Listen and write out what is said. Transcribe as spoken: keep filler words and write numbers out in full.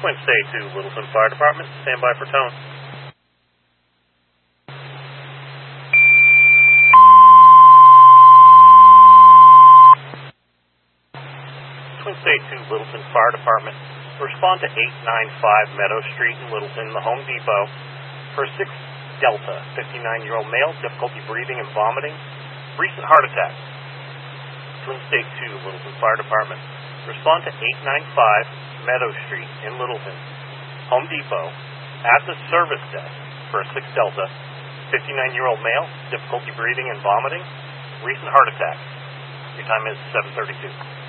Twin State to Littleton Fire Department. Stand by for tone. Twin State to Littleton Fire Department. Respond to eight ninety-five Meadow Street in Littleton, the Home Depot, for a six Delta, fifty-nine-year-old male, difficulty breathing and vomiting, recent heart attack. Twin State to Littleton Fire Department. Respond to eight ninety-five Meadow Street in Littleton, Home Depot, at the service desk for a six Delta, fifty-nine-year-old male, difficulty breathing and vomiting, recent heart attack. Your time is seven thirty-two.